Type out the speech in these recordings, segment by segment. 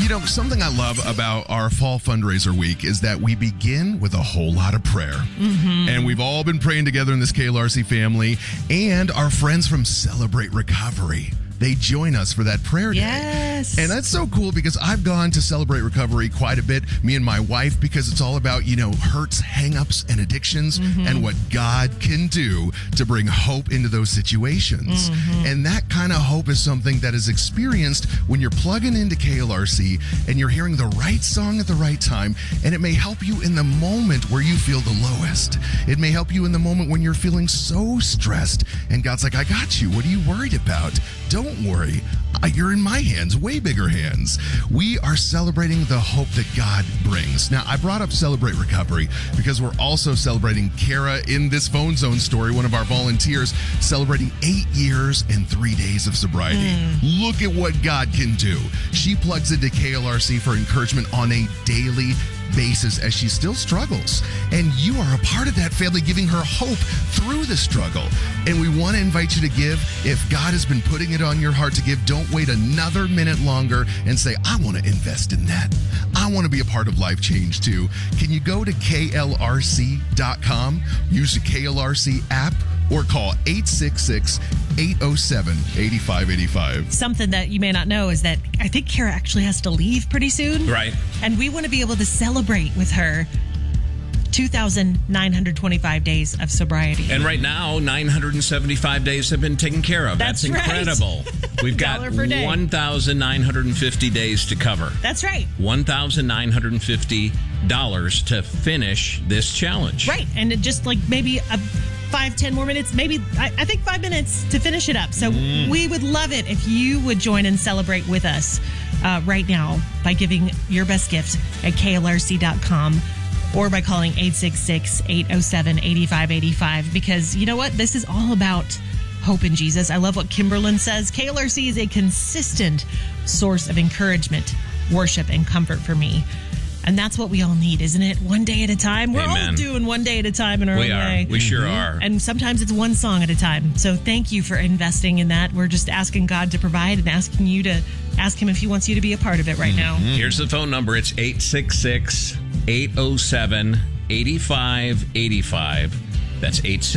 You know, something I love about our fall fundraiser week is that we begin with a whole lot of prayer. Mm-hmm. And we've all been praying together in this KLRC family, and our friends from Celebrate Recovery. They join us for that prayer day. Yes. And that's so cool because I've gone to Celebrate Recovery quite a bit, me and my wife, because it's all about, hurts, hang-ups, and addictions, and what God can do to bring hope into those situations. And that kind of hope is something that is experienced when you're plugging into KLRC and you're hearing the right song at the right time, and it may help you in the moment where you feel the lowest. It may help you in the moment when you're feeling so stressed, and God's like, I got you. What are you worried about? Don't worry. You're in my hands, way bigger hands. We are celebrating the hope that God brings. Now, I brought up Celebrate Recovery because we're also celebrating Kara in this Phone Zone story, one of our volunteers, celebrating 8 years and 3 days of sobriety. Look at what God can do. She plugs into KLRC for encouragement on a daily basis as she still struggles. And you are a part of that family, giving her hope through the struggle. And we want to invite you to give. If God has been putting it on your heart to give, don't wait another minute longer and say, I want to invest in that. I want to be a part of Life Change too. Can you go to KLRC.com, use the KLRC app, or call 866-807-8585. Something that you may not know is that I think Kara actually has to leave pretty soon. Right. And we want to be able to celebrate with her 2,925 days of sobriety. And right now, 975 days have been taken care of. That's incredible. Right. We've got 1,950 days to cover. That's right. $1,950 to finish this challenge. Right. And it just maybe 5-10 more minutes, maybe I think 5 minutes to finish it up. So we would love it if you would join and celebrate with us right now by giving your best gift at KLRC.com or by calling 866-807-8585, because you know what? This is all about hope in Jesus. I love what Kimberlyn says. KLRC is a consistent source of encouragement, worship, and comfort for me. And that's what we all need, isn't it? One day at a time. We're all doing one day at a time in our own way. We sure are. And sometimes it's one song at a time. So thank you for investing in that. We're just asking God to provide and asking you to ask him if he wants you to be a part of it right now. Here's the phone number. It's 866-807-8585. That's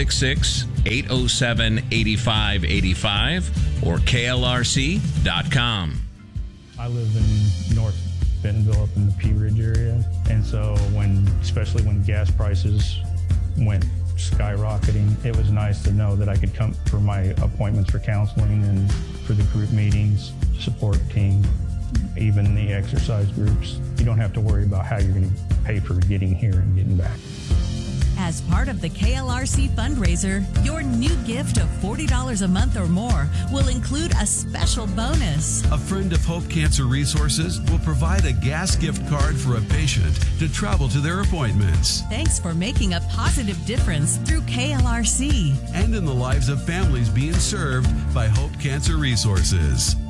866-807-8585 or KLRC.com. I live in North Bentonville up in the Pea Ridge area. And so especially when gas prices went skyrocketing, it was nice to know that I could come for my appointments for counseling and for the group meetings, support team, even the exercise groups. You don't have to worry about how you're going to pay for getting here and getting back. As part of the KLRC fundraiser, your new gift of $40 a month or more will include a special bonus. A friend of Hope Cancer Resources will provide a gas gift card for a patient to travel to their appointments. Thanks for making a positive difference through KLRC. And in the lives of families being served by Hope Cancer Resources.